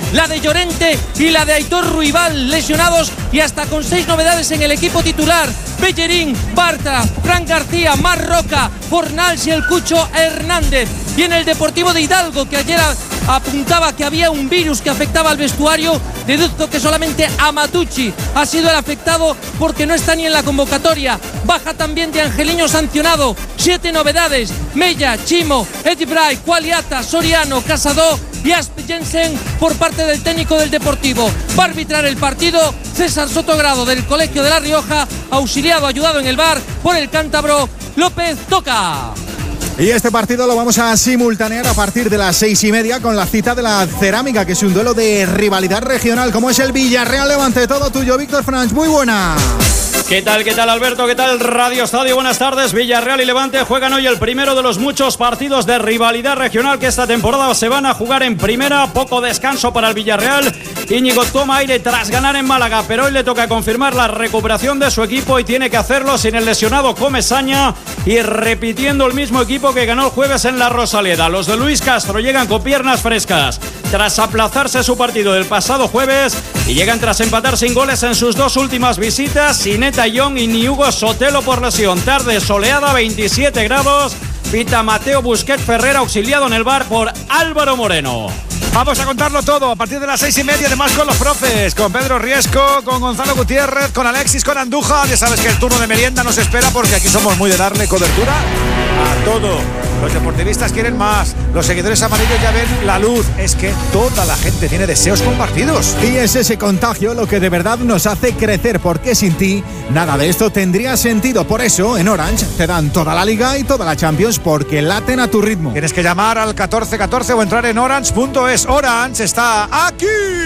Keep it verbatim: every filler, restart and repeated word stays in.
la de Llorente y la de Aitor Ruibal lesionados, y hasta con seis novedades en el equipo titular: Bellerín, Bartra, Fran García, Mar Roca, Fornals y el Cucho Hernández. Y en el Deportivo de Hidalgo, que ayer apuntaba que había un virus que afectaba al vestuario, deduzco que solamente Amatucci ha sido el afectado porque no está ni en la convocatoria. Baja también de Angeliño sancionado. Siete novedades: Mella, Chimo, Edibray, Cualiata, Soriano, Casado y Asp Jensen por parte del técnico del Deportivo. Va a arbitrar el partido César Sotogrado, del Colegio de La Rioja, auxiliado, ayudado en el V A R por el cántabro López Toca. Y este partido lo vamos a simultanear a partir de las seis y media con la cita de la Cerámica, que es un duelo de rivalidad regional, como es el Villarreal Levante. Todo tuyo, Víctor Franch, muy buena. ¿Qué tal, qué tal, Alberto? ¿Qué tal, Radio Estadio? Buenas tardes. Villarreal y Levante juegan hoy el primero de los muchos partidos de rivalidad regional que esta temporada se van a jugar en primera. Poco descanso para el Villarreal. Íñigo toma aire tras ganar en Málaga, pero hoy le toca confirmar la recuperación de su equipo y tiene que hacerlo sin el lesionado Comesaña y repitiendo el mismo equipo que ganó el jueves en la Rosaleda. Los de Luis Castro llegan con piernas frescas tras aplazarse su partido del pasado jueves y llegan tras empatar sin goles en sus dos últimas visitas, sin Eta Young y ni Hugo Sotelo por lesión. Tarde soleada, veintisiete grados. Pita Mateo Busquets Ferrer, auxiliado en el V A R por Álvaro Moreno. Vamos a contarlo todo a partir de las seis y media, además con los profes, con Pedro Riesco, con Gonzalo Gutiérrez, con Alexis, con Andújar. Ya sabes que el turno de merienda nos espera porque aquí somos muy de darle cobertura a todo. Los deportivistas quieren más, los seguidores amarillos ya ven la luz. Es que toda la gente tiene deseos compartidos. Y es ese contagio lo que de verdad nos hace crecer, porque sin ti nada de esto tendría sentido. Por eso en Orange te dan toda la Liga y toda la Champions, porque laten a tu ritmo. Tienes que llamar al catorce catorce o entrar en orange punto es. Orange está aquí.